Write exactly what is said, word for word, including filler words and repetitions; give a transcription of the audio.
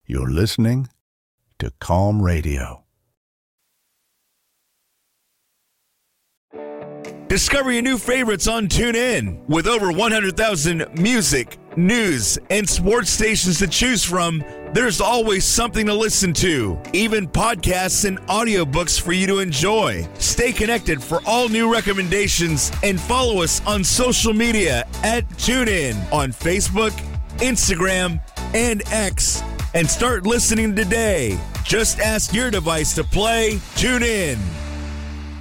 You're listening to Calm Radio. Discover your new favorites on TuneIn. With over one hundred thousand music, news, and sports stations to choose from, there's always something to listen to. Even podcasts and audiobooks for you to enjoy. Stay connected for all new recommendations and follow us on social media at TuneIn on Facebook, Instagram, and X. And start listening today. Just ask your device to play TuneIn.